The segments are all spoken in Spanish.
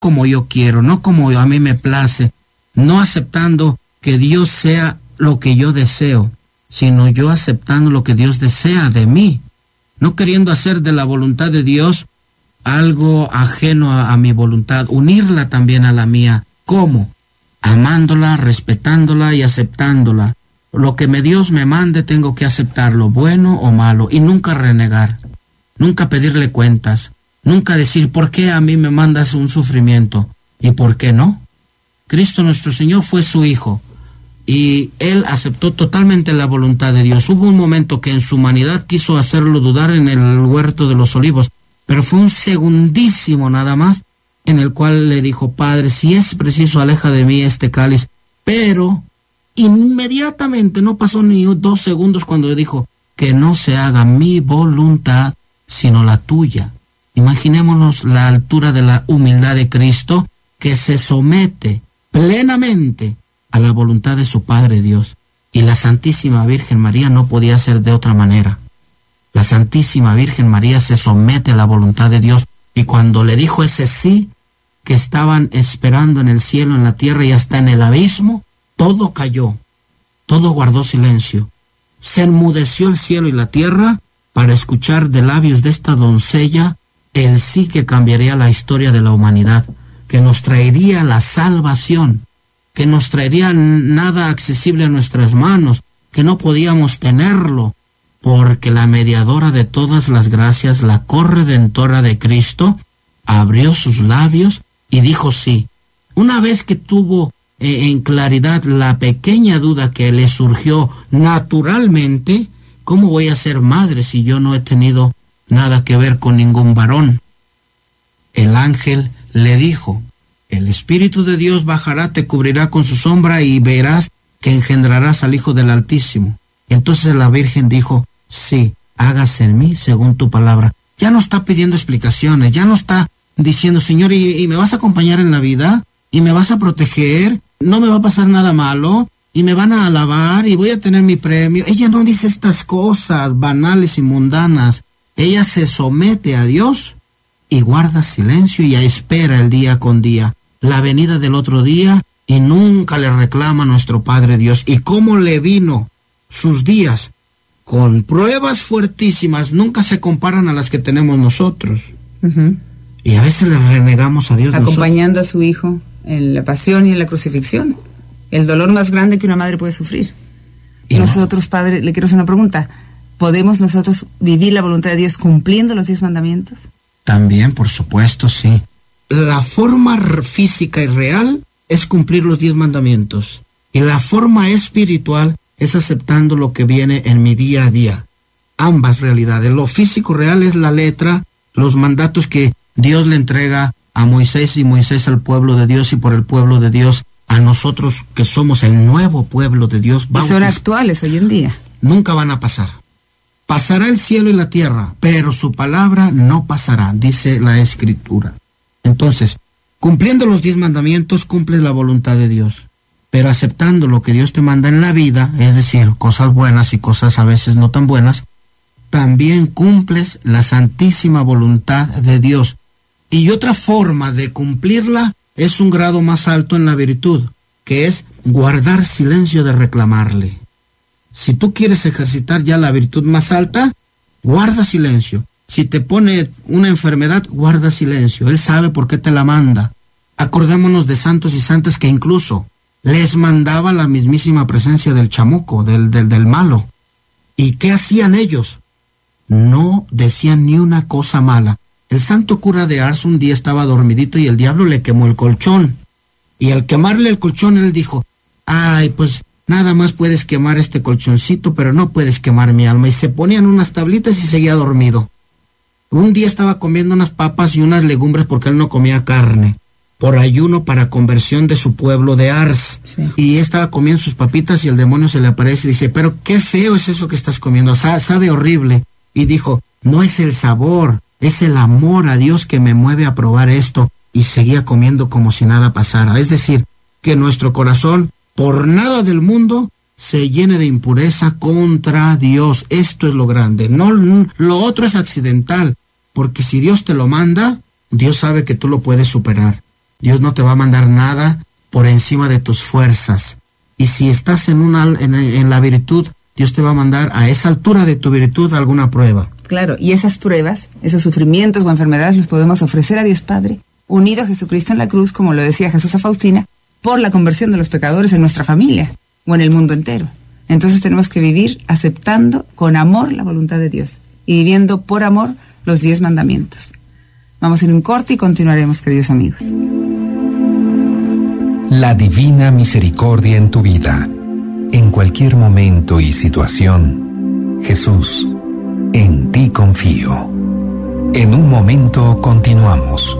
como yo quiero, no como a mí me place, no aceptando que Dios sea lo que yo deseo, sino yo aceptando lo que Dios desea de mí, no queriendo hacer de la voluntad de Dios algo ajeno a mi voluntad, unirla también a la mía. ¿Cómo? Amándola, respetándola y aceptándola. Lo que Dios me mande tengo que aceptarlo, bueno o malo, y nunca renegar, nunca pedirle cuentas, nunca decir ¿por qué a mí me mandas un sufrimiento? ¿Y por qué no? Cristo nuestro Señor fue su Hijo, y Él aceptó totalmente la voluntad de Dios. Hubo un momento que en su humanidad quiso hacerlo dudar en el huerto de los olivos, pero fue un segundísimo nada más, en el cual le dijo, Padre, si es preciso, aleja de mí este cáliz, pero inmediatamente, no pasó ni 2 segundos cuando le dijo, que no se haga mi voluntad, sino la tuya. Imaginémonos la altura de la humildad de Cristo, que se somete plenamente a la voluntad de su Padre Dios. Y la Santísima Virgen María no podía ser de otra manera. La Santísima Virgen María se somete a la voluntad de Dios, y cuando le dijo ese sí, que estaban esperando en el cielo, en la tierra y hasta en el abismo, todo cayó, todo guardó silencio. Se enmudeció el cielo y la tierra para escuchar de labios de esta doncella el sí que cambiaría la historia de la humanidad, que nos traería la salvación, que nos traería nada accesible a nuestras manos, que no podíamos tenerlo, porque la mediadora de todas las gracias, la corredentora de Cristo, abrió sus labios y dijo sí. Una vez que tuvo en claridad la pequeña duda que le surgió naturalmente, ¿cómo voy a ser madre si yo no he tenido nada que ver con ningún varón? El ángel le dijo, el Espíritu de Dios bajará, te cubrirá con su sombra y verás que engendrarás al Hijo del Altísimo. Entonces la Virgen dijo, sí, hágase en mí según tu palabra. Ya no está pidiendo explicaciones, ya no está diciendo, Señor, ¿y me vas a acompañar en la vida? ¿Y me vas a proteger? ¿No me va a pasar nada malo? ¿Y me van a alabar? ¿Y voy a tener mi premio? Ella no dice estas cosas banales y mundanas. Ella se somete a Dios y guarda silencio y espera el día con día, la venida del otro día, y nunca le reclama a nuestro Padre Dios. ¿Y cómo le vino sus días? Con pruebas fuertísimas, nunca se comparan a las que tenemos nosotros. Y a veces le renegamos a Dios. Acompañando a su Hijo en la pasión y en la crucifixión, el dolor más grande que una madre puede sufrir. Y nosotros, Padre, le quiero hacer una pregunta. ¿Podemos nosotros vivir la voluntad de Dios cumpliendo los 10 mandamientos? También, por supuesto, sí. La forma física y real es cumplir los 10 mandamientos. Y la forma espiritual es aceptando lo que viene en mi día a día. Ambas realidades. Lo físico real es la letra, los mandatos que Dios le entrega a Moisés y Moisés al pueblo de Dios y por el pueblo de Dios a nosotros que somos el nuevo pueblo de Dios. Y son actuales hoy en día. Nunca van a pasar. Pasará el cielo y la tierra, pero su palabra no pasará, dice la Escritura. Entonces, cumpliendo los 10 mandamientos, cumples la voluntad de Dios. Pero aceptando lo que Dios te manda en la vida, es decir, cosas buenas y cosas a veces no tan buenas, también cumples la santísima voluntad de Dios. Y otra forma de cumplirla es un grado más alto en la virtud, que es guardar silencio de reclamarle. Si tú quieres ejercitar ya la virtud más alta, guarda silencio. Si te pone una enfermedad, guarda silencio. Él sabe por qué te la manda. Acordémonos de santos y santas que incluso les mandaba la mismísima presencia del chamuco, del malo. ¿Y qué hacían ellos? No decían ni una cosa mala. El santo cura de Ars un día estaba dormidito y el diablo le quemó el colchón. Y al quemarle el colchón, él dijo, ay, pues nada más puedes quemar este colchoncito, pero no puedes quemar mi alma. Y se ponían unas tablitas y seguía dormido. Un día estaba comiendo unas papas y unas legumbres porque él no comía carne, por ayuno para conversión de su pueblo de Ars. Sí. Y estaba comiendo sus papitas y el demonio se le aparece y dice, pero qué feo es eso que estás comiendo, sabe horrible. Y dijo, no es el sabor, es el amor a Dios que me mueve a probar esto. Y seguía comiendo como si nada pasara. Es decir, que nuestro corazón, por nada del mundo, se llene de impureza contra Dios. Esto es lo grande. No, lo otro es accidental, porque si Dios te lo manda, Dios sabe que tú lo puedes superar. Dios no te va a mandar nada por encima de tus fuerzas. Y si estás en la virtud, Dios te va a mandar a esa altura de tu virtud alguna prueba. Claro, y esas pruebas, esos sufrimientos o enfermedades los podemos ofrecer a Dios Padre, unido a Jesucristo en la cruz, como lo decía Jesús a Faustina, por la conversión de los pecadores en nuestra familia o en el mundo entero. Entonces tenemos que vivir aceptando con amor la voluntad de Dios y viviendo por amor los 10 mandamientos. Vamos a ir un corte y continuaremos, queridos amigos. La divina misericordia en tu vida. En cualquier momento y situación, Jesús, en ti confío. En un momento continuamos.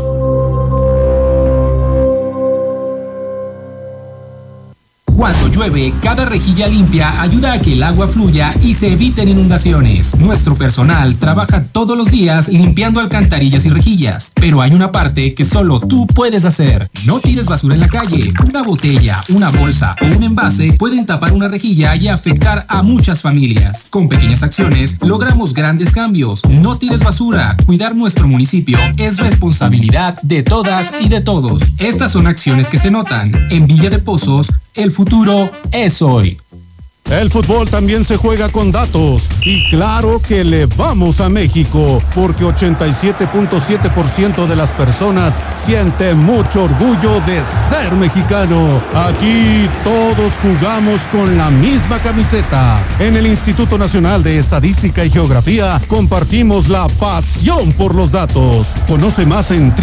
Cuando llueve, cada rejilla limpia ayuda a que el agua fluya y se eviten inundaciones. Nuestro personal trabaja todos los días limpiando alcantarillas y rejillas, pero hay una parte que solo tú puedes hacer. No tires basura en la calle. Una botella, una bolsa o un envase pueden tapar una rejilla y afectar a muchas familias. Con pequeñas acciones logramos grandes cambios. No tires basura. Cuidar nuestro municipio es responsabilidad de todas y de todos. Estas son acciones que se notan. En Villa de Pozos, el futuro es hoy. El fútbol también se juega con datos y claro que le vamos a México porque 87.7% de las personas siente mucho orgullo de ser mexicano. Aquí todos jugamos con la misma camiseta. En el Instituto Nacional de Estadística y Geografía compartimos la pasión por los datos. Conoce más en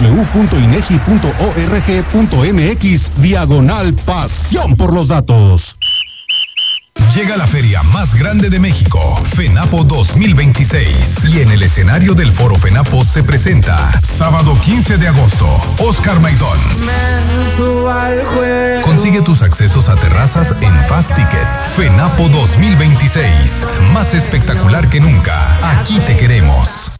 www.inegi.org.mx/pasión por los datos. Llega la feria más grande de México, FENAPO 2026. Y en el escenario del Foro FENAPO se presenta, sábado 15 de agosto, Oscar Maidón. Consigue tus accesos a terrazas en Fast Ticket. FENAPO 2026, más espectacular que nunca. Aquí te queremos.